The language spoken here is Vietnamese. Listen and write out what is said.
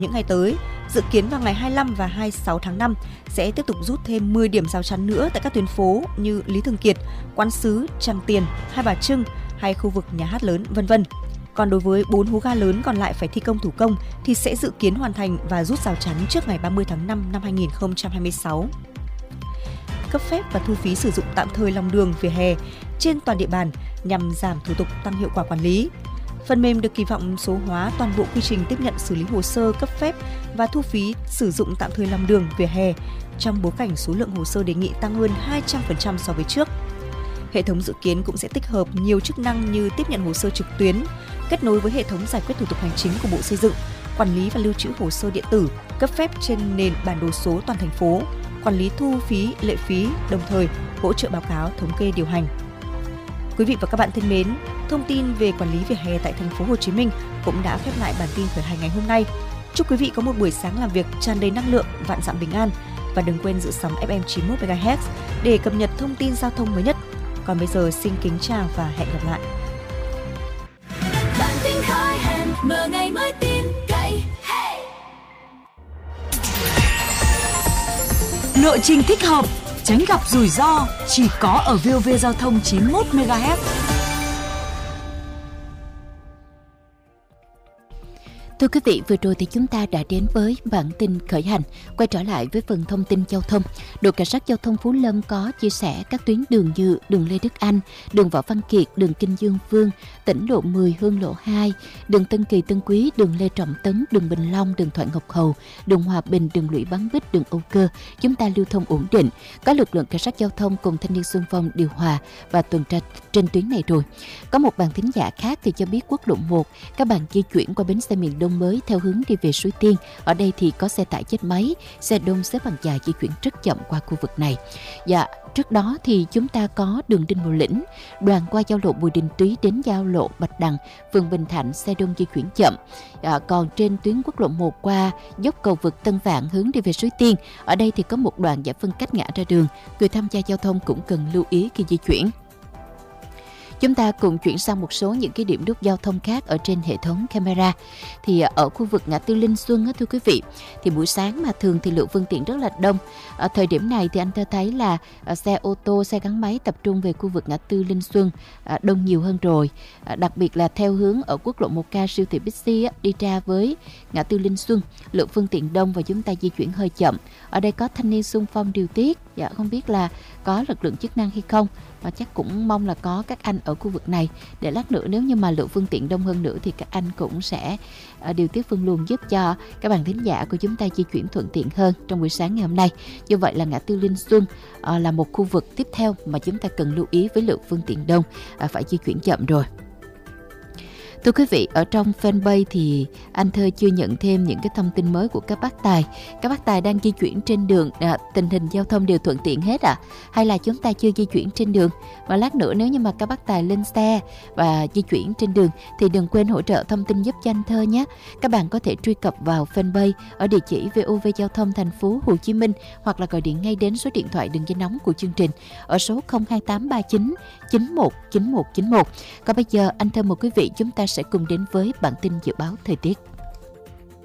những ngày tới, dự kiến vào ngày 25 và 26 tháng 5 sẽ tiếp tục rút thêm 10 điểm rào chắn nữa tại các tuyến phố như Lý Thường Kiệt, Quán Sứ, Tràng Tiền, Hai Bà Trưng hay khu vực nhà hát lớn, v.v. Còn đối với 4 hố ga lớn còn lại phải thi công thủ công thì sẽ dự kiến hoàn thành và rút rào chắn trước ngày 30 tháng 5 năm 2026. Cấp phép và thu phí sử dụng tạm thời lòng đường vỉa hè trên toàn địa bàn nhằm giảm thủ tục, tăng hiệu quả quản lý. Phần mềm được kỳ vọng số hóa toàn bộ quy trình tiếp nhận xử lý hồ sơ cấp phép và thu phí sử dụng tạm thời lòng đường vỉa hè trong bối cảnh số lượng hồ sơ đề nghị tăng hơn 200% so với trước. Hệ thống dự kiến cũng sẽ tích hợp nhiều chức năng như tiếp nhận hồ sơ trực tuyến, kết nối với hệ thống giải quyết thủ tục hành chính của Bộ Xây dựng, quản lý và lưu trữ hồ sơ điện tử, cấp phép trên nền bản đồ số toàn thành phố, quản lý thu phí, lệ phí, đồng thời hỗ trợ báo cáo, thống kê, điều hành. Quý vị và các bạn thân mến, thông tin về quản lý vỉa hè tại thành phố Hồ Chí Minh cũng đã khép lại bản tin khởi hành ngày hôm nay. Chúc quý vị có một buổi sáng làm việc tràn đầy năng lượng, vạn dặm bình an và đừng quên giữ sóng FM 91 MHz để cập nhật thông tin giao thông mới nhất. Còn bây giờ xin kính chào và hẹn gặp lại. Bản tin khởi hành, mở ngày mới tin cậy. Lộ trình thích hợp, tránh gặp rủi ro chỉ có ở VOV Giao thông 91 MHz. Thưa quý vị, vừa rồi thì chúng ta đã đến với bản tin khởi hành. Quay trở lại với phần thông tin giao thông. Đội Cảnh sát Giao thông Phú Lâm có chia sẻ các tuyến đường như đường Lê Đức Anh, đường Võ Văn Kiệt, đường Kinh Dương Vương, tỉnh lộ 10, Hương lộ 2, đường Tân Kỳ Tân Quý, đường Lê Trọng Tấn, đường Bình Long, đường Thoại Ngọc Hầu, đường Hòa Bình, đường Lũy Bán Bích, đường Âu Cơ. Chúng ta lưu thông ổn định. Có lực lượng cảnh sát giao thông cùng thanh niên xung phong điều hòa và tuần tra trên tuyến này rồi. Có một bạn thính giả khác thì cho biết quốc lộ 1, các bạn di chuyển qua bến xe miền Đông mới theo hướng đi về Suối Tiên. Ở đây thì có xe tải chết máy, xe đông xếp hàng dài di chuyển rất chậm qua khu vực này. Dạ, trước đó thì chúng ta có đường Đinh Bộ Lĩnh, đoạn qua giao lộ Bùi Đình Túy đến giao lộ Bạch Đằng, phường Bình Thạnh, xe đông di chuyển chậm. Còn trên tuyến quốc lộ 1 qua dốc cầu vực Tân Vạn hướng đi về Suối Tiên, ở đây thì có một đoạn giải phân cách ngã ra đường. Người tham gia giao thông cũng cần lưu ý khi di chuyển. Chúng ta cùng chuyển sang một số những cái điểm nút giao thông khác ở trên hệ thống camera. Thì ở khu vực ngã tư Linh Xuân thưa quý vị, thì buổi sáng mà thường thì lượng phương tiện rất là đông. Ở thời điểm này thì anh thấy là xe ô tô, xe gắn máy tập trung về khu vực ngã tư Linh Xuân đông nhiều hơn rồi. Đặc biệt là theo hướng ở quốc lộ 1K siêu thị Bixi đi ra với ngã tư Linh Xuân, lượng phương tiện đông và chúng ta di chuyển hơi chậm. Ở đây có thanh niên xung phong điều tiết, dạ không biết là có lực lượng chức năng hay không. Và chắc cũng mong là có các anh ở khu vực này để lát nữa nếu như mà lượng phương tiện đông hơn nữa thì các anh cũng sẽ điều tiết phân luồng giúp cho các bạn thính giả của chúng ta di chuyển thuận tiện hơn trong buổi sáng ngày hôm nay. Như vậy là ngã tư Linh Xuân là một khu vực tiếp theo mà chúng ta cần lưu ý với lượng phương tiện đông, phải di chuyển chậm rồi. Thưa quý vị, ở trong fanpage thì anh Thơ chưa nhận thêm những cái thông tin mới của các bác tài. Các bác tài đang di chuyển trên đường, tình hình giao thông đều thuận tiện hết hay là chúng ta chưa di chuyển trên đường? Và lát nữa nếu như mà các bác tài lên xe và di chuyển trên đường thì đừng quên hỗ trợ thông tin giúp cho anh Thơ nhé. Các bạn có thể truy cập vào fanpage ở địa chỉ VOV Giao thông thành phố Hồ Chí Minh hoặc là gọi điện ngay đến số điện thoại đường dây nóng của chương trình ở số 02839 919191. Còn bây giờ anh Thơ mời quý vị chúng ta sẽ cùng đến với bản tin dự báo thời tiết.